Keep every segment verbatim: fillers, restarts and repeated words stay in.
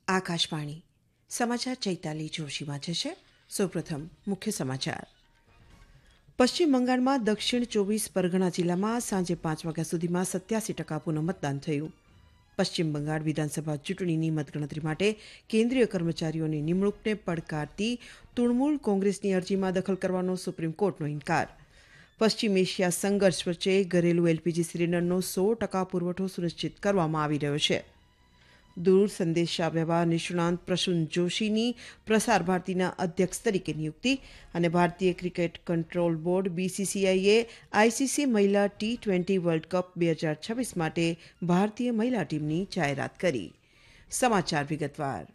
આકાશવાણી સમાચાર ચૈતાલી જોશી વાંચે છે. સૌપ્રથમ મુખ્ય સમાચાર. પશ્ચિમ બંગાળમાં દક્ષિણ ચોવીસ પરગણા જિલ્લામાં સાંજે પાંચ વાગ્યા સુધીમાં સત્યાસી ટકા પુનઃ મતદાન થયું. પશ્ચિમ બંગાળ વિધાનસભા ચૂંટણીની મતગણતરી માટે કેન્દ્રીય કર્મચારીઓની નિમણૂકને પડકારતી તૃણમૂલ કોંગ્રેસની અરજીમાં દખલ કરવાનો સુપ્રીમ કોર્ટનો ઇનકાર. પશ્ચિમ એશિયા સંઘર્ષ વચ્ચે ઘરેલું એલપીજી સિલિન્ડરનો સો ટકા પુરવઠો સુનિશ્ચિત કરવામાં આવી રહ્યો છે. દૂર સંદેશા વ્યવહાર નિષ્ણાંત પ્રસૂન જોશીની પ્રસાર ભારતીના અધ્યક્ષ તરીકે નિયુક્તિ અને ભારતીય ક્રિકેટ કંટ્રોલ બોર્ડ બીસીસીઆઈએ આઈસીસી મહિલા ટી ટ્વેન્ટી વર્લ્ડ કપ બે હજાર છવ્વીસ માટે ભારતીય મહિલા ટીમની જાહેરાત કરી. સમાચાર વિગતવાર.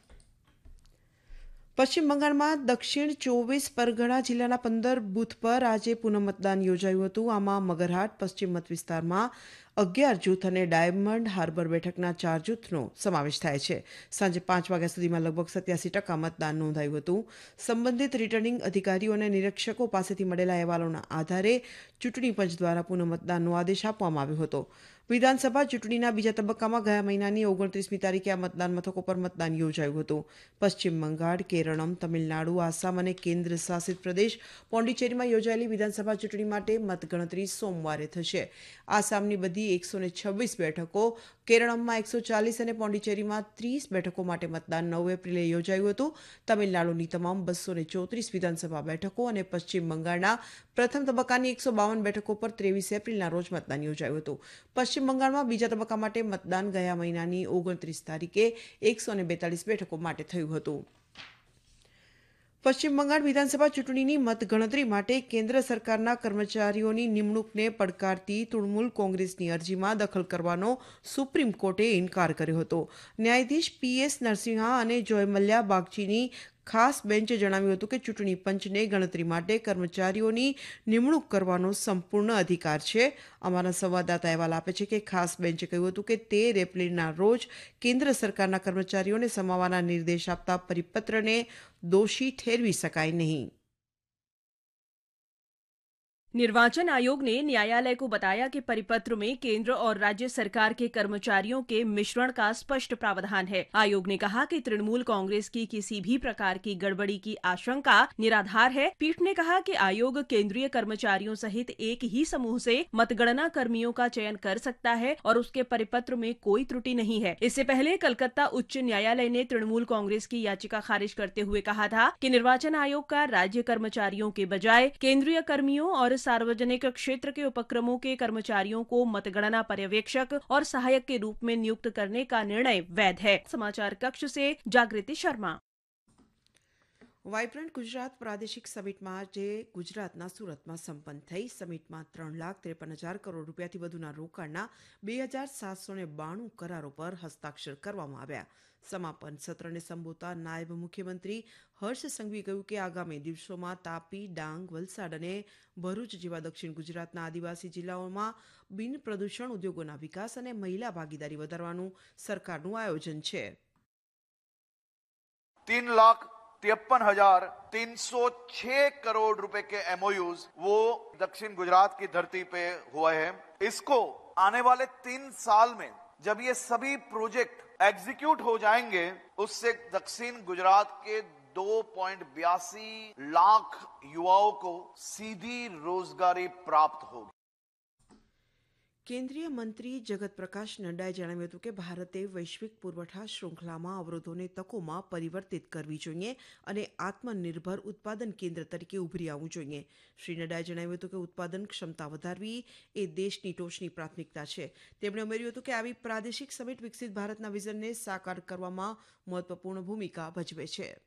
પશ્ચિમ બંગાળમાં દક્ષિણ ચોવીસ પરગણા જિલ્લાના પંદર બૂથ પર આજે પુનઃ મતદાન યોજાયું હતું. આમાં મગરહાટ પશ્ચિમ મત વિસ્તારમાં અગિયાર જૂથ અને ડાયમંડ હાર્બર બેઠકના ચાર જૂથનો સમાવેશ થાય છે. સાંજે પાંચ વાગ્યા સુધીમાં લગભગ સત્યાસી ટકા મતદાન નોંધાયું હતું. સંબંધિત રિટર્નિંગ અધિકારીઓ અને નિરીક્ષકો પાસેથી મળેલા અહેવાલોના આધારે ચૂંટણી પંચ દ્વારા પુનઃ મતદાનનો આદેશ આપવામાં આવ્યો હતો. વિધાનસભા ચૂંટણીના બીજા તબક્કામાં ગયા મહિનાની ઓગણત્રીસમી તારીખે આ મતદાન મથકો પર મતદાન યોજાયું હતું. પશ્ચિમ બંગાળ, કેરળમ, તમિલનાડુ, આસામ અને કેન્દ્ર શાસિત પ્રદેશ પોંડિચેરીમાં યોજાયેલી વિધાનસભા ચૂંટણી માટે મતગણતરી સોમવારે થશે. આસામની બધી એકસો ને છવ્વીસ બેઠકો, કેરળમમાં એકસો ચાલીસ અને પોંડિચેરીમાં ત્રીસ બેઠકો માટે મતદાન નવ એપ્રિલે યોજાયું હતું. તમિલનાડુની તમામ બસો ને ચોત્રીસ વિધાનસભા બેઠકો અને પશ્ચિમ બંગાળના પ્રથમ તબક્કાની એકસો બાવન બેઠકો પર ત્રેવીસ એપ્રિલના રોજ મતદાન યોજાયું હતું. પશ્ચિમ બંગાળમાં બીજા તબક્કા માટે મતદાન ગયા મહિનાની ઓગણત્રીસ તારીખે એકસો ને બેતાલીસ બેઠકો માટે થયું હતું. પશ્ચિમ બંગાળ વિધાનસભા ચૂંટણીની મતગણતરી માટે કેન્દ્ર સરકારના કર્મચારીઓની નિમણૂકને પડકારતી તૃણમૂલ કોંગ્રેસની અરજીમાં દખલ કરવાનો સુપ્રીમ કોર્ટે ઇનકાર કર્યો હતો. ન્યાયાધીશ પીએસ નરસિંહા અને જોય મલ્યા બાગચીની ખાસ બેન્ચે જણાવ્યું હતું કે ચૂંટણી પંચને ગણતરી માટે કર્મચારીઓની નિમણૂક કરવાનો સંપૂર્ણ અધિકાર છે. અમારા સંવાદદાતા અહેવાલ આપે છે કે ખાસ બેન્ચે કહ્યું હતું કે તેર એપ્રિલના રોજ કેન્દ્ર સરકારના કર્મચારીઓને સમાવવાના નિર્દેશ આપતા પરિપત્રને दोषी ठहरवी सकाय नहीं. निर्वाचन आयोग ने न्यायालय को बताया कि परिपत्र में केंद्र और राज्य सरकार के कर्मचारियों के मिश्रण का स्पष्ट प्रावधान है. आयोग ने कहा कि तृणमूल कांग्रेस की किसी भी प्रकार की गड़बड़ी की आशंका निराधार है. पीठ ने कहा कि आयोग केंद्रीय कर्मचारियों सहित एक ही समूह से मतगणना कर्मियों का चयन कर सकता है और उसके परिपत्र में कोई त्रुटि नहीं है. इससे पहले कलकत्ता उच्च न्यायालय ने तृणमूल कांग्रेस की याचिका खारिज करते हुए कहा था कि निर्वाचन आयोग का राज्य कर्मचारियों के बजाय केंद्रीय कर्मियों और सार्वजनिक क्षेत्र के उपक्रमों के कर्मचारियों को मतगणना पर्यवेक्षक और सहायक के रूप में नियुक्त करने का निर्णय वैध है. समाचार कक्ष से जागृति शर्मा. વાઇબ્રન્ટ ગુજરાત પ્રાદેશિક સમિટમાં આજે ગુજરાતના સુરતમાં સંપન્ન થઈ. સમિટમાં ત્રણ લાખ ત્રેપન હજાર કરોડ રૂપિયાથી વધુના રોકાણના બે હજાર સાતસો ને બાણું કરારો પર હસ્તાક્ષર કરવામાં આવ્યા. સમાપન સત્રને સંબોધતા નાયબ મુખ્યમંત્રી હર્ષ સંઘવીએ કહ્યું કે આગામી દિવસોમાં તાપી, ડાંગ, વલસાડ અને ભરૂચ જેવા દક્ષિણ ગુજરાતના આદિવાસી જિલ્લાઓમાં બિન પ્રદૂષણ ઉદ્યોગોના વિકાસ અને મહિલા ભાગીદારી વધારવાનું સરકારનું આયોજન છે. तीन लाख तिरपन हजार तीन सौ छह करोड़ रुपए के एमओयूज वो दक्षिण गुजरात की धरती पे हुआ है. इसको आने वाले तीन साल में जब ये सभी प्रोजेक्ट एग्जीक्यूट हो जाएंगे उससे दक्षिण गुजरात के दो पॉइंट बयासी लाख युवाओं को सीधी रोजगारी प्राप्त होगी. કેન્દ્રીય મંત્રી જગત પ્રકાશ નડ્ડાએ જણાવ્યું હતું કે ભારતે વૈશ્વિક પુરવઠા શૃંખલામાં અવરોધોને તકોમાં પરિવર્તિત કરવી જોઈએ અને આત્મનિર્ભર ઉત્પાદન કેન્દ્ર તરીકે ઉભરી આવવું જોઈએ. શ્રી નડ્ડાએ જણાવ્યું હતું કે ઉત્પાદન ક્ષમતા વધારવી એ દેશની ટોચની પ્રાથમિકતા છે. તેમણે ઉમેર્યું હતું કે આવી પ્રાદેશિક સમિટ વિકસિત ભારતના વિઝનને સાકાર કરવામાં મહત્વપૂર્ણ ભૂમિકા ભજવે છે.